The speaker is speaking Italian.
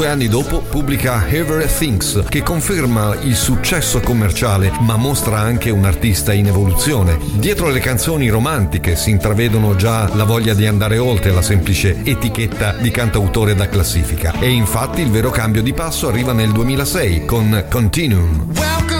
2 anni dopo pubblica Everything's, che conferma il successo commerciale ma mostra anche un artista in evoluzione. Dietro le canzoni romantiche si intravedono già la voglia di andare oltre la semplice etichetta di cantautore da classifica, e infatti il vero cambio di passo arriva nel 2006 con Continuum.